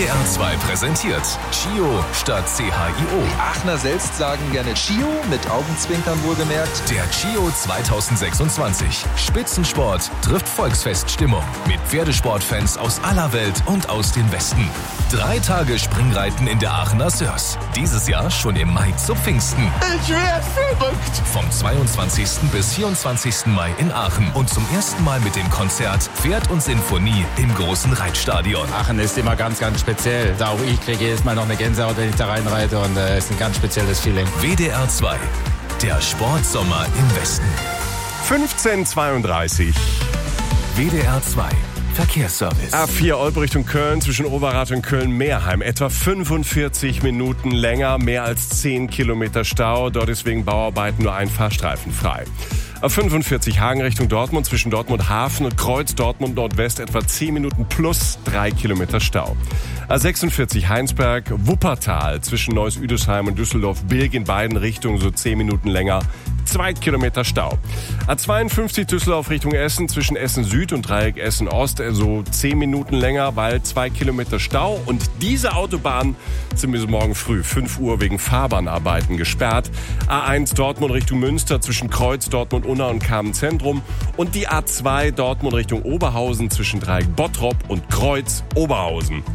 WDR 2 präsentiert Chio statt CHIO. Die Aachener selbst sagen gerne Chio, mit Augenzwinkern wohlgemerkt. Der Chio 2026. Spitzensport trifft Volksfeststimmung. Mit Pferdesportfans aus aller Welt und aus den Westen. 3 Tage Springreiten in der Aachener Sörs. Dieses Jahr schon im Mai zu Pfingsten. Ich werd verrückt! Vom 22. bis 24. Mai in Aachen. Und zum ersten Mal mit dem Konzert Pferd und Sinfonie im großen Reitstadion. Aachen ist immer ganz, ganz speziell. Auch ich kriege jedes Mal noch eine Gänsehaut, wenn ich da reinreite, und es ist ein ganz spezielles Feeling. WDR 2, der Sportsommer im Westen. 15:32. WDR 2, Verkehrsservice. A4 Olpe Richtung Köln zwischen Overath und Köln-Meerheim. Etwa 45 Minuten länger, mehr als 10 Kilometer Stau. Dort ist wegen Bauarbeiten nur ein Fahrstreifen frei. A45 Hagen Richtung Dortmund zwischen Dortmund Hafen und Kreuz Dortmund Nordwest etwa 10 Minuten plus 3 Kilometer Stau. A46 Heinsberg Wuppertal zwischen Neuss-Üdesheim und Düsseldorf-Bilk in beiden Richtungen so 10 Minuten länger. 2 Kilometer Stau. A52 Düsseldorf Richtung Essen zwischen Essen Süd und Dreieck Essen Ost so 10 Minuten länger, weil 2 Kilometer Stau. Und diese Autobahn sind bis morgen früh 5 Uhr wegen Fahrbahnarbeiten gesperrt. A1 Dortmund Richtung Münster zwischen Kreuz Dortmund-Unna und Kamen Zentrum. Und die A2 Dortmund Richtung Oberhausen zwischen Dreieck Bottrop und Kreuz Oberhausen.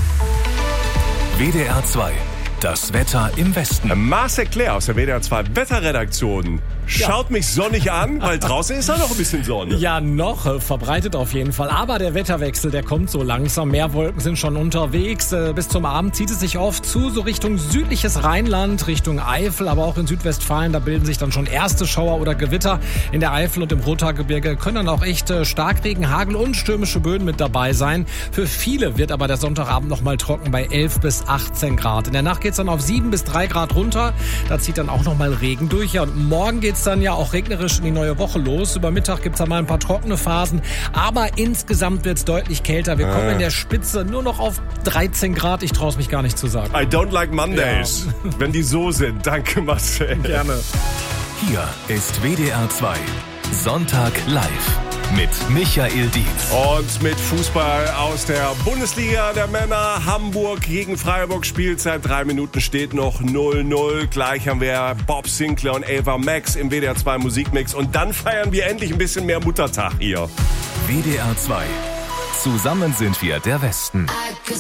WDR 2, das Wetter im Westen. Marcel Claire aus der WDR 2 Wetterredaktion schaut mich sonnig an, weil draußen ist ja noch ein bisschen Sonne. Ja, noch verbreitet auf jeden Fall. Aber der Wetterwechsel, der kommt so langsam. Mehr Wolken sind schon unterwegs. Bis zum Abend zieht es sich oft zu, so Richtung südliches Rheinland, Richtung Eifel, aber auch in Südwestfalen. Da bilden sich dann schon erste Schauer oder Gewitter. In der Eifel und im Rothaargebirge können dann auch echt Starkregen, Hagel und stürmische Böen mit dabei sein. Für viele wird aber der Sonntagabend noch mal trocken bei 11 bis 18 Grad. In der Nacht geht es dann auf 7 bis 3 Grad runter. Da zieht dann auch noch mal Regen durch. Ja, und morgen geht's dann ja auch regnerisch in die neue Woche los. Über Mittag gibt's da mal ein paar trockene Phasen. Aber insgesamt wird's deutlich kälter. Wir kommen in der Spitze nur noch auf 13 Grad. Ich traue es mich gar nicht zu sagen. I don't like Mondays, wenn die so sind. Danke, Marcel. Gerne. Hier ist WDR 2, Sonntag live mit Michael Dietz. Und mit Fußball aus der Bundesliga der Männer. Hamburg gegen Freiburg. Spielzeit 3 Minuten steht noch 0-0. Gleich haben wir Bob Sinclair und Ava Max im WDR 2 Musikmix. Und dann feiern wir endlich ein bisschen mehr Muttertag hier. WDR 2, zusammen sind wir der Westen.